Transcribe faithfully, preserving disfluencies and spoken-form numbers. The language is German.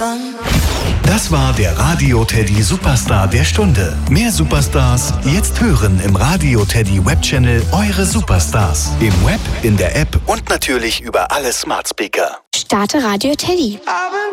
fun. Das war der Radio Teddy Superstar der Stunde. Mehr Superstars jetzt hören im Radio Teddy Webchannel Eure Superstars. Im Web, in der App und natürlich über alle Smart Speaker. Starte Radio Teddy.